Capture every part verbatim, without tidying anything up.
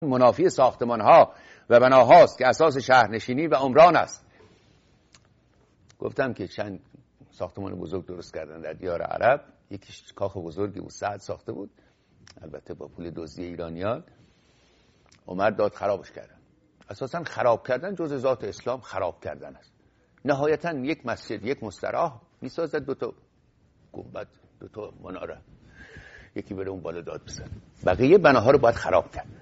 منافی ساختمان‌ها و بناهاست که اساس شهرنشینی و عمران است. گفتم که چند ساختمان بزرگ درست کردن در دیار عرب. یکیش کاخ بزرگی بود، سعد ساخته بود، البته با پول دزدی ایرانیان. عمر داد خرابش کردن. اساساً خراب کردن جزء ذات اسلام خراب کردن است. نهایتاً یک مسجد، یک مستراح میسازد، دو تا گنبد، دو تا مناره، یکی بره اون بالا داد بزن. بقیه بناها رو باید خراب کرد.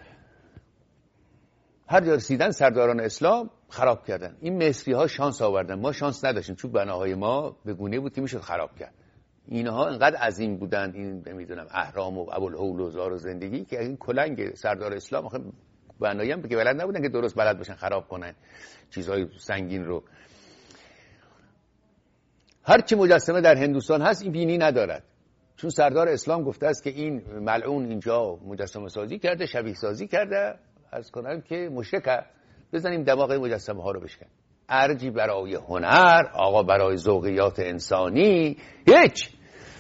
هر جا رسیدن سرداران اسلام خراب کردن. این مصری ها شانس آوردن، ما شانس نداشتیم، چون بناهای ما به گونه بود که میشد خراب کرد. اینها انقدر عظیم بودن، این نمیدونم اهرام و ابوالهول و زار و زندگی، که این کلنگ سردار اسلام آخه بنایی هم که بلد نبودن که درست بلد باشن خراب کنن چیزهای سنگین رو. هر چی مجسمه در هندوستان هست این بینی ندارد، چون سردار اسلام گفته است که این ملعون اینجا مجسمه سازی کرده، شبیه سازی کرده. عرض کنم که مشرکه، بزنیم دماغ مجسمه ها رو بشکن. ارجی برای هنر، آقا برای ذوقیات انسانی هیچ.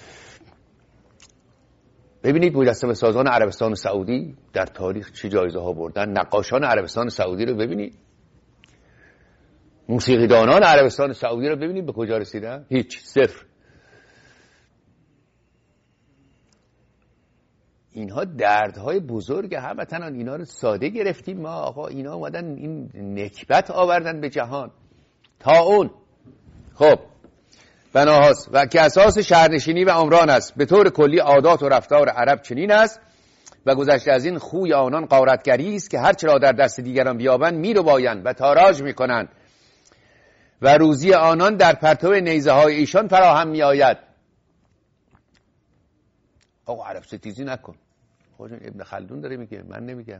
ببینید مجسمه سازان عربستان سعودی در تاریخ چه جایزه ها بردن. نقاشان عربستان سعودی رو ببینید، موسیقیدانان عربستان سعودی رو ببینید به کجا رسیدن. هیچ، صفر. اینها دردهای بزرگ هموطنان، اینا رو ساده گرفتیم ما. آقا اینا اومدن این نکبت آوردن به جهان. طاعون خب بناهاست و که اساس شهرنشینی و عمران است. به طور کلی عادات و رفتار عرب چنین است و گذشته از این خوی آنان غارتگری است که هر چرا در دست دیگران بیابند میربایند و تاراج میکنند و روزی آنان در پرتو نیزه های ایشان فراهم میآید. آقا عرب ستیزی نکن. خودشون ابن خلدون داره میگه، من نمیگم.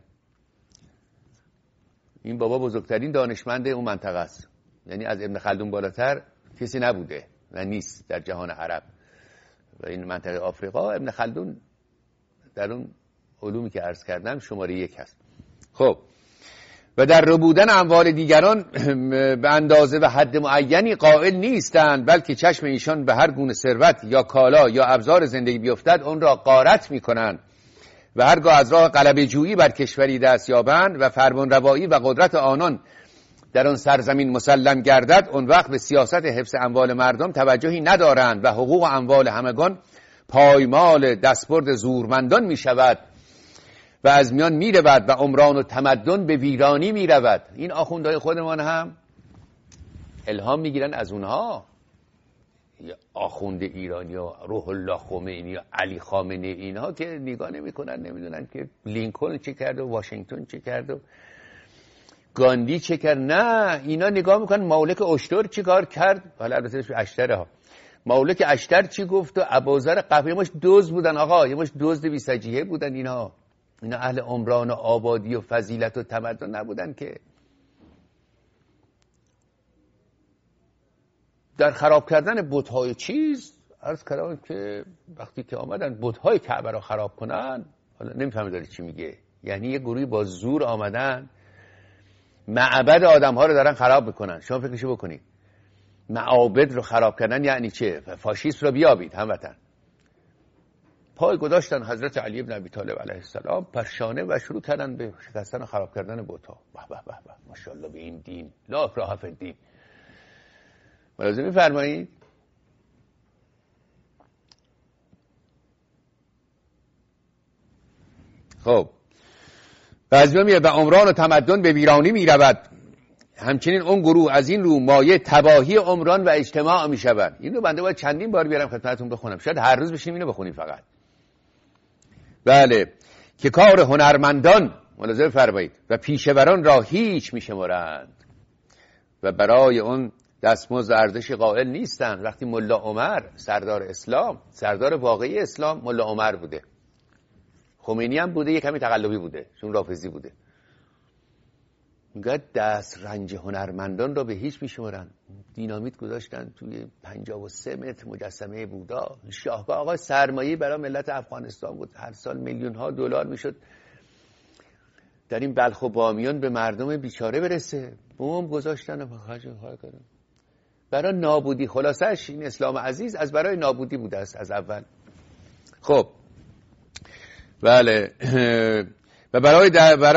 این بابا بزرگترین دانشمند اون منطقه است، یعنی از ابن خلدون بالاتر کسی نبوده و نیست در جهان عرب و این منطقه آفریقا. ابن خلدون در اون علومی که عرض کردم شماره یک هست. خب و در ربودن اموال دیگران به اندازه و حد معینی قائل نیستند، بلکه چشم ایشان به هر گونه ثروت یا کالا یا ابزار زندگی بیفتد اون را غارت میکنند و هرگاه از راه غلبه جویی بر کشوری دست یابند و فرمانروایی و قدرت آنان در آن سرزمین مسلم گردد، اون وقت به سیاست حفظ اموال مردم توجهی ندارند و حقوق اموال همگان پایمال دستبرد زورمندان می شود و از میان می رود و عمران و تمدن به ویرانی می رود. این آخوندهای خودمان هم الهام می گیرن از اونها. آخوند ایرانی و روح الله خمینی و علی خامنه‌ای، اینها که نگاه نمی کنن، نمیدونن که لینکلن چه کرد و واشنگتن چه کرد و گاندی چه کرد. نه، اینا نگاه میکنن مولک اشتر چی کار کرد. حالا البته اشتره ها، مولک اشتر چی گفت و ابوذر قفی. ماش دزد بودن آقا، یه ماش دزد بی‌سجیه بودن. اینا اینا اهل عمران و آبادی و فضیلت و تمدن نبودن که. در خراب کردن بت‌های چیز عرض کردم که وقتی که آمدن بت‌های کعبه رو خراب کنن، حالا نمیفهمم داره چی میگه، یعنی یه گروهی با زور آمدن معبد آدم‌ها رو دارن خراب میکنن. شما فکرشو بکنید، معابد رو خراب کردن یعنی چه؟ فاشیست رو بیابید هموطن. پای گذاشتن حضرت علی بن ابی طالب علیه السلام پرشانه و شروع کردن به شکستن و خراب کردن بت‌ها. به به به به، ماشاءالله به این دین، لا اکراه فی الدین. ملاحظه می‌فرمایید؟ خب و از میان و عمران و تمدن به ویرانی می رود. همچنین اون گروه از این رو مایه تباهی عمران و اجتماع می شود. این رو بنده باید چندین بار بیارم خدمتتون بخونم، شاید هر روز بشیم اینو بخونیم فقط. بله، که کار هنرمندان ملاحظه فرمایید و پیشوران را هیچ می شمارند و برای اون دستمزد ارزش قائل نیستند. وقتی ملا عمر سردار اسلام، سردار واقعی اسلام ملا عمر بوده، خمینی هم بوده، یک کمی تقلبی بوده چون رافضی بوده. میگه دست رنج هنرمندان را به هیچ میشمارن. دینامیت گذاشتن توی پنجاه و سه متر مجسمه بودا. شاهباغ آقا سرمایه برای ملت افغانستان بود، هر سال میلیون ها دلار میشد در این بلخ و بامیان به مردم بیچاره برسه. بوم گذاشتن برای نابودی. خلاصش این اسلام عزیز از برای نابودی بوده است از اول. خب بله، و برای در برای